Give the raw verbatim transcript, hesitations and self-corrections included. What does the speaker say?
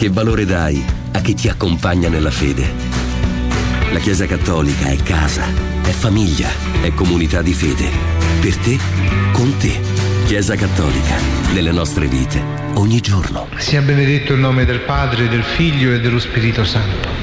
Che valore dai a chi ti accompagna nella fede? La Chiesa Cattolica è casa, è famiglia, è comunità di fede. Per te, con te. Chiesa Cattolica, nelle nostre vite, ogni giorno. Sia benedetto il nome del Padre, del Figlio e dello Spirito Santo.